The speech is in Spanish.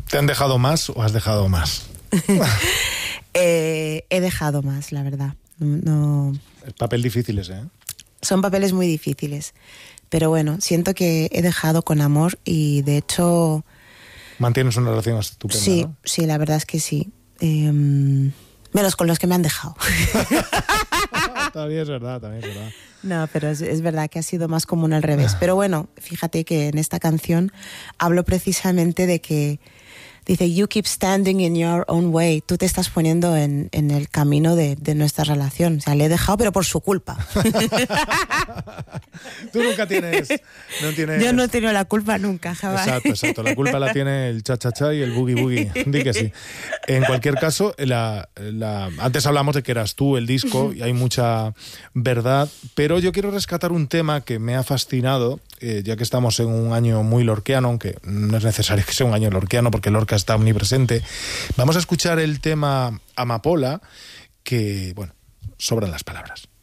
¿Te han dejado más o has dejado más? He dejado más, la verdad. No. Es papel difícil ese, ¿eh? Son papeles muy difíciles. Pero bueno, siento que he dejado con amor y de hecho... Mantienes una relación estupenda, sí, ¿no? Sí, la verdad es que sí. Menos con los que me han dejado. También es verdad. No, pero es verdad que ha sido más común al revés. Pero bueno, fíjate que en esta canción hablo precisamente de que dice, you keep standing in your own way. Tú te estás poniendo en el camino de nuestra relación. O sea, le he dejado, pero por su culpa. Tú nunca tienes... Yo no he tenido la culpa nunca, jamás. Exacto. La culpa la tiene el cha-cha-cha y el boogie-boogie. Di que sí. En cualquier caso, antes hablamos de que eras tú el disco y hay mucha verdad, pero yo quiero rescatar un tema que me ha fascinado, ya que estamos en un año muy lorquiano, aunque no es necesario que sea un año lorquiano porque Lorca está omnipresente. Vamos a escuchar el tema Amapola, que, bueno, sobran las palabras.